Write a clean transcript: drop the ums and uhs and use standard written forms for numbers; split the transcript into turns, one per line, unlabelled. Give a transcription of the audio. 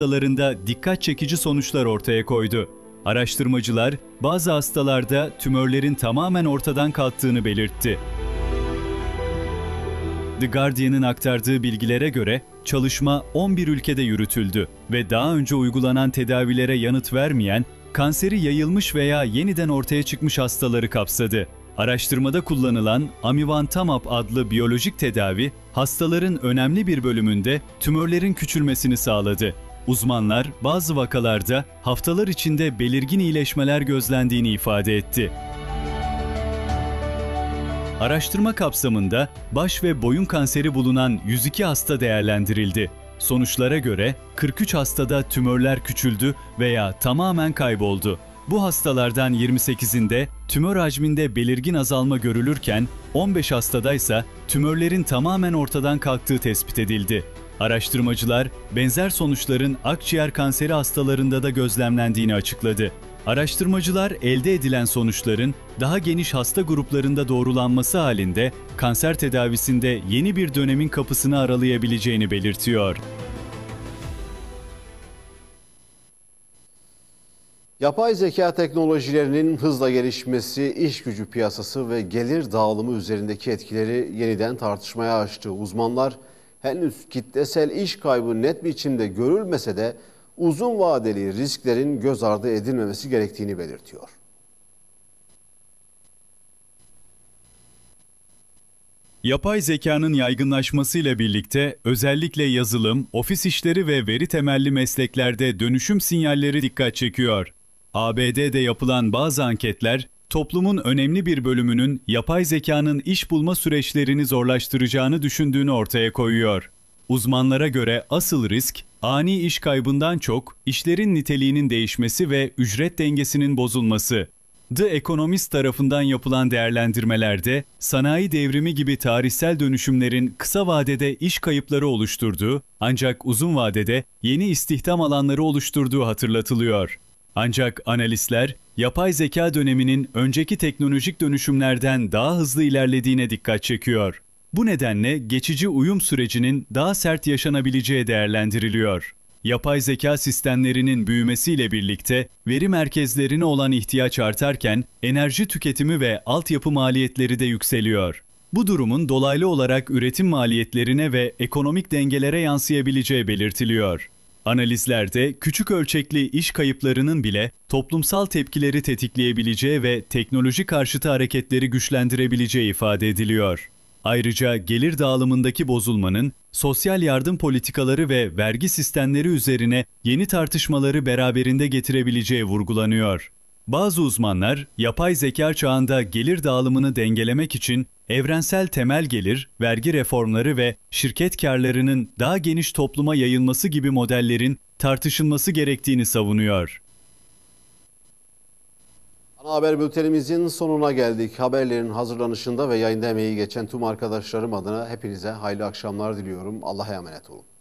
hastalarında dikkat çekici sonuçlar ortaya koydu. Araştırmacılar bazı hastalarda tümörlerin tamamen ortadan kalktığını belirtti. The Guardian'ın aktardığı bilgilere göre çalışma 11 ülkede yürütüldü ve daha önce uygulanan tedavilere yanıt vermeyen, kanseri yayılmış veya yeniden ortaya çıkmış hastaları kapsadı. Araştırmada kullanılan amivantamab adlı biyolojik tedavi, hastaların önemli bir bölümünde tümörlerin küçülmesini sağladı. Uzmanlar bazı vakalarda haftalar içinde belirgin iyileşmeler gözlendiğini ifade etti. Araştırma kapsamında baş ve boyun kanseri bulunan 102 hasta değerlendirildi. Sonuçlara göre 43 hastada tümörler küçüldü veya tamamen kayboldu. Bu hastalardan 28'inde tümör hacminde belirgin azalma görülürken 15 hastada tümörlerin tamamen ortadan kalktığı tespit edildi. Araştırmacılar benzer sonuçların akciğer kanseri hastalarında da gözlemlendiğini açıkladı. Araştırmacılar elde edilen sonuçların daha geniş hasta gruplarında doğrulanması halinde kanser tedavisinde yeni bir dönemin kapısını aralayabileceğini belirtiyor.
Yapay zeka teknolojilerinin hızla gelişmesi, iş gücü piyasası ve gelir dağılımı üzerindeki etkileri yeniden tartışmaya açtı. Uzmanlar henüz kitlesel iş kaybı net biçimde görülmese de uzun vadeli risklerin göz ardı edilmemesi gerektiğini belirtiyor.
Yapay zekanın yaygınlaşmasıyla birlikte özellikle yazılım, ofis işleri ve veri temelli mesleklerde dönüşüm sinyalleri dikkat çekiyor. ABD'de yapılan bazı anketler, toplumun önemli bir bölümünün yapay zekanın iş bulma süreçlerini zorlaştıracağını düşündüğünü ortaya koyuyor. Uzmanlara göre asıl risk, ani iş kaybından çok işlerin niteliğinin değişmesi ve ücret dengesinin bozulması. The Economist tarafından yapılan değerlendirmelerde, sanayi devrimi gibi tarihsel dönüşümlerin kısa vadede iş kayıpları oluşturduğu, ancak uzun vadede yeni istihdam alanları oluşturduğu hatırlatılıyor. Ancak analistler, yapay zeka döneminin önceki teknolojik dönüşümlerden daha hızlı ilerlediğine dikkat çekiyor. Bu nedenle geçici uyum sürecinin daha sert yaşanabileceği değerlendiriliyor. Yapay zeka sistemlerinin büyümesiyle birlikte veri merkezlerine olan ihtiyaç artarken enerji tüketimi ve altyapı maliyetleri de yükseliyor. Bu durumun dolaylı olarak üretim maliyetlerine ve ekonomik dengelere yansıyabileceği belirtiliyor. Analizlerde küçük ölçekli iş kayıplarının bile toplumsal tepkileri tetikleyebileceği ve teknoloji karşıtı hareketleri güçlendirebileceği ifade ediliyor. Ayrıca gelir dağılımındaki bozulmanın sosyal yardım politikaları ve vergi sistemleri üzerine yeni tartışmaları beraberinde getirebileceği vurgulanıyor. Bazı uzmanlar, yapay zeka çağında gelir dağılımını dengelemek için evrensel temel gelir, vergi reformları ve şirket kârlarının daha geniş topluma yayılması gibi modellerin tartışılması gerektiğini savunuyor.
Ana haber bültenimizin sonuna geldik. Haberlerin hazırlanışında ve yayında emeği geçen tüm arkadaşlarım adına hepinize hayırlı akşamlar diliyorum. Allah'a emanet olun.